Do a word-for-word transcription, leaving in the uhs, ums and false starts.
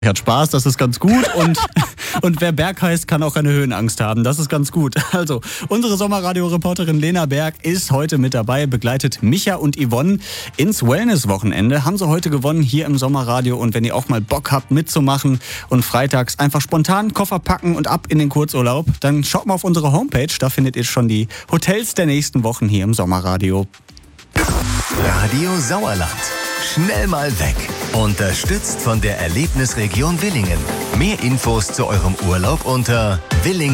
Hat Spaß, das ist ganz gut und, und wer Berg heißt, kann auch eine Höhenangst haben, das ist ganz gut. Also, unsere Sommerradio-Reporterin Lena Berg ist heute mit dabei, begleitet Micha und Yvonne ins Wellness-Wochenende. Haben sie heute gewonnen hier im Sommerradio und wenn ihr auch mal Bock habt mitzumachen und freitags einfach spontan Koffer packen und ab in den Kurzurlaub, dann schaut mal auf unsere Homepage, da findet ihr schon die Hotels der nächsten Wochen hier im Sommerradio. Radio Sauerland. Schnell mal weg. Unterstützt von der Erlebnisregion Willingen. Mehr Infos zu eurem Urlaub unter willingen.